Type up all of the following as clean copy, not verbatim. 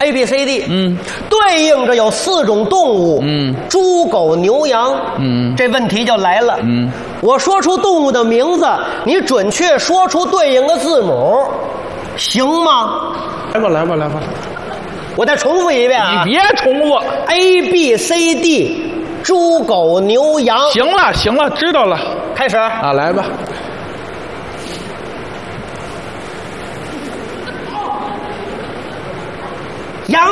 A B C D， 对应着有4种动物，猪狗牛羊，这问题就来了，我说出动物的名字，你准确说出对应的字母，行吗？ 来吧， 我再重复一遍啊！ 你别重复 A B C D， 猪狗牛羊。 行了，知道了， 开始啊，来吧。 羊。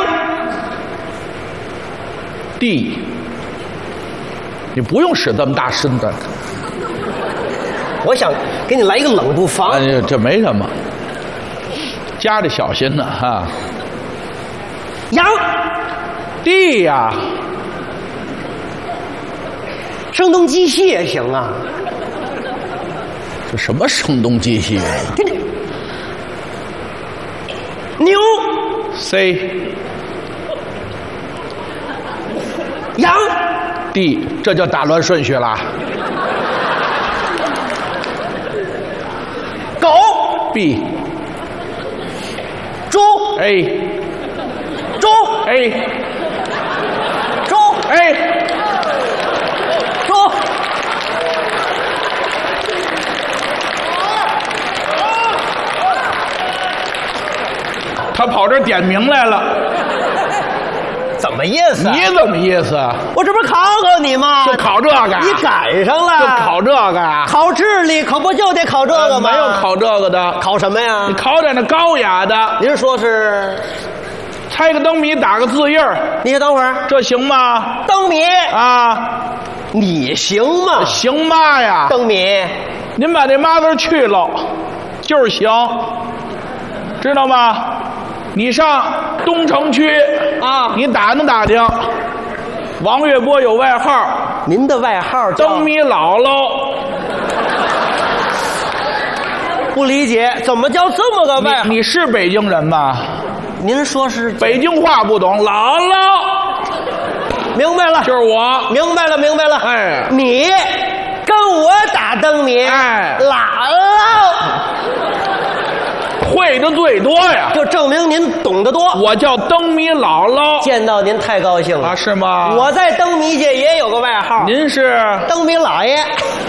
D， 你不用使这么大身段。 我想给你来一个冷不防。 哎，这没什么，家里小心呢哈。 羊。 D 呀， 声东击西也行啊。 这什么声东击西？ 牛。 C。 羊。 D， 这就打乱顺序了。 狗。 B。 猪。 A。 猪。 A。 猪。 A。 猪。 他跑这点名来了。 怎么意思啊？ 你怎么意思啊？ 我这不是考考你吗？ 就考这个？ 你赶上了？ 就考这个呀？ 考智力可不就得考这个吗？ 没有考这个的。 考什么呀？ 你考点那高雅的。 您说是？ 猜个灯谜，打个字印儿。 你等会儿， 这行吗？ 灯谜啊， 你行吗？ 行妈呀！ 灯谜， 您把那妈字去了，就是行，知道吗？你上东城区啊， 你打听，王月波有外号， 您的外号叫灯谜姥姥。 不理解，怎么叫这么个外号？ 你是北京人吗？ 您说是北京话不懂，姥姥。 明白了， 就是我。 明白了。 哎， 你跟我打灯谜， 哎， 姥姥。 会的最多呀， 就证明您懂得多。 我叫灯谜姥姥。 见到您太高兴了啊？是吗？ 我在灯谜界也有个外号。 您是灯谜老爷。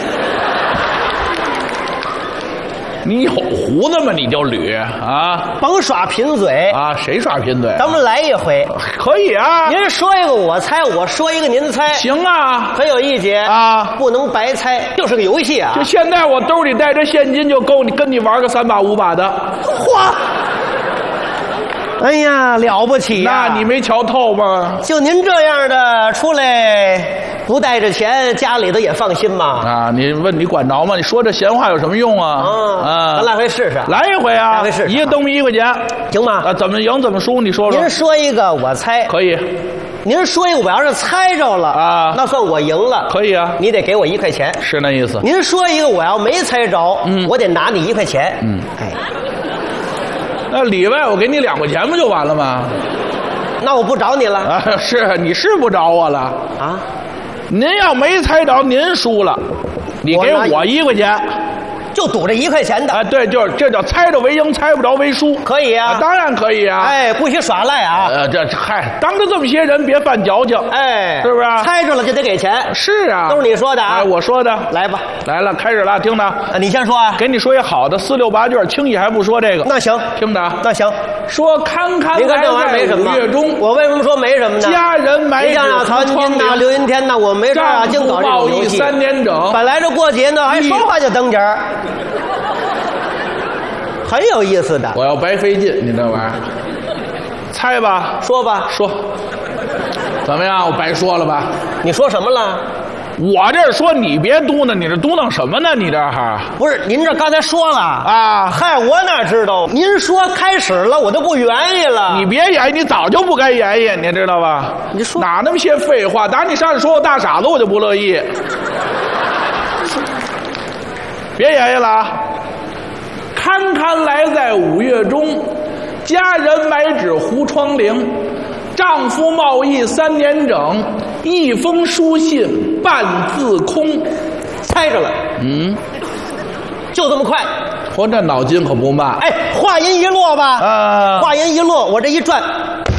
你有胡子吗？你就捋啊！ 甭耍贫嘴啊！谁耍贫嘴？ 咱们来一回。 可以啊。 您说一个我猜，我说一个您猜。 行啊。 很有意节啊， 不能白猜，就是个游戏啊。 就现在我兜里带着现金，就够你跟你玩个3把5把的。 嚯！哎呀，了不起呀！ 那你没瞧透吗？ 就您这样的出来，不带着钱，家里头也放心吗？ 啊，你问你管着吗？你说这闲话有什么用啊？ 咱来回试试。 来一回啊！ 来回试试。 一个灯谜1块钱， 行吗？ 啊，怎么赢怎么输？你说说。 您说一个，我猜。 可以。 您说一个，我要是猜着了啊， 那算我赢了。 可以啊。 你得给我1块钱。 是那意思。 您说一个，我要没猜着，我得拿你1块钱。哎。 那里外我给你2块钱不就完了吗？ 那我不找你了啊！是你是不找我了啊？ 您要没猜着，您输了，你给我1块钱， 就赌这1块钱的啊！对，就是这叫猜着为赢，猜不着为输。 可以啊， 当然可以啊！ 哎，不许耍赖啊！ 这嗨，当着这么些人别犯矫情， 哎， 是不是？ 猜着了就得给钱。 是啊， 都是你说的啊！ 哎，我说的。 来吧， 来了，开始了，听着。 你先说啊。 给你说一好的4、6、8句，轻易还不说这个。 那行， 听着。 那行。 说看看您看这玩意儿没什么。 5月中， 我为什么说没什么呢？ 家人买纸像曹金呐、刘云天呐，我没事啊，净搞这种游戏。 3年整。 本来这过节呢，还说话就登点儿，很有意思的。 我要白费劲，你这玩意儿。猜吧， 说吧， 说。怎么样？我白说了吧？ 你说什么了？ 我这说你别嘟囔，你这嘟囔什么呢？你这哈不是您这刚才说了啊？ 嗨，我哪知道？您说开始了，我都不愿意了。 你别演绎，你早就不该演绎，你知道吧？ 你说哪那么些废话？打你上次说我大傻子，我就不乐意。别演绎了啊！堪堪来在5月中，家人买纸糊窗棂。丈夫贸易3年整，一封书信半字空。 猜着了，就这么快。 我这脑筋可不慢。 哎，话音一落吧，话音一落，我这一转，